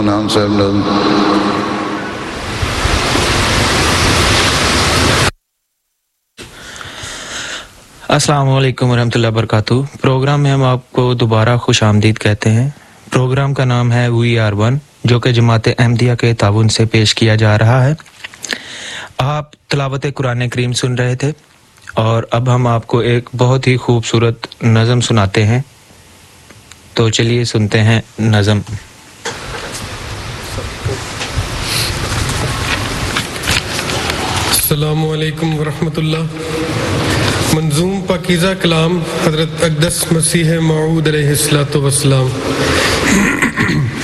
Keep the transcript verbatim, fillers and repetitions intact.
नाम से हम लोग अस्सलाम वालेकुम वरहमतुल्लाहि वबरकातुहू। प्रोग्राम में हम आपको दोबारा खुश आमदीद कहते हैं। प्रोग्राम का नाम है वी आर वन, जो कि जमात अहमदिया के ताउन से पेश किया जा रहा है। आप तिलावत कुरान करीम सुन रहे थे और अब हम आपको एक बहुत ही खूबसूरत नज़म सुनाते हैं। तो चलिए सुनते हैं नज़म। अस्सलामु अलैकुम वरहमतुल्लाह। मंजूम पाकीज़ा कलाम हज़रत अक़दस मसीह मऊद अलैहिस्सलातु वस्सलाम।